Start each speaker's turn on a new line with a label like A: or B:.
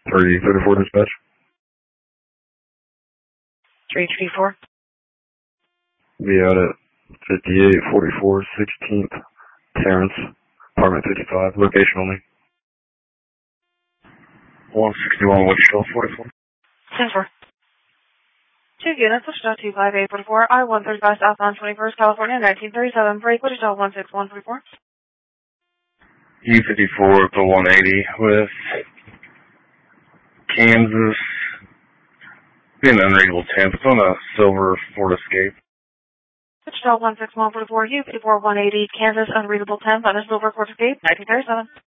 A: 334 dispatch.
B: 334.
A: Be out at 5844 16th Terrence, apartment 55, location only. 161 Wichita 44.
B: 10-4. 2 units, Wichita 25844, I-135 southbound 21st, California, 1937, break, Wichita 16144.
A: U54 to 180 with Kansas. Being unreadable temp. It's on a silver Ford Escape.
B: Wichita 16144, U54 180, Kansas, unreadable temp on a silver Ford Escape, 1937.